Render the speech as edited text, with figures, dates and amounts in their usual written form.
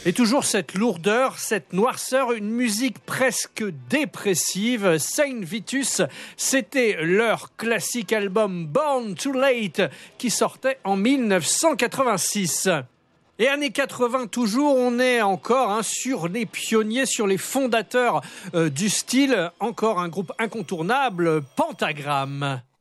Et toujours cette lourdeur, cette noirceur, une musique presque dépressive. Saint Vitus, c'était leur classique album Born Too Late qui sortait en 1986. Et années 80 toujours, on est encore sur les pionniers, sur les fondateurs du style. Encore un groupe incontournable, Pentagram.